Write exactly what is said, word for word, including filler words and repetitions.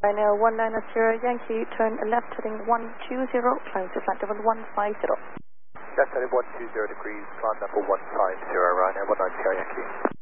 Ryanair one nine zero Yankee, turn left heading one two zero, climb to flight level one five zero. Left heading one two zero degrees, climb level one five zero, Ryanair one nine zero Yankee.